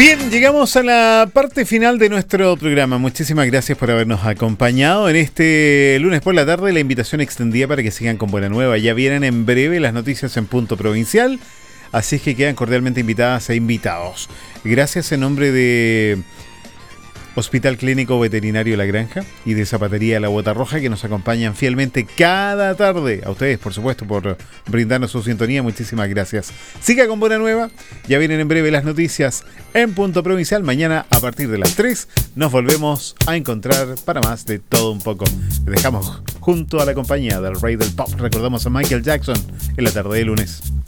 Bien, llegamos a la parte final de nuestro programa. Muchísimas gracias por habernos acompañado en este lunes por la tarde. La invitación extendida para que sigan con Buena Nueva. Ya vienen en breve las noticias en Punto Provincial, así es que quedan cordialmente invitadas e invitados. Gracias en nombre de Hospital Clínico Veterinario La Granja y de Zapatería La Bota Roja, que nos acompañan fielmente cada tarde. A ustedes, por supuesto, por brindarnos su sintonía. Muchísimas gracias. Siga con Buena Nueva. Ya vienen en breve las noticias en Punto Provincial. Mañana a partir de las 3 nos volvemos a encontrar para más de todo un poco. Les dejamos junto a la compañía del Rey del Pop. Recordamos a Michael Jackson en la tarde de lunes.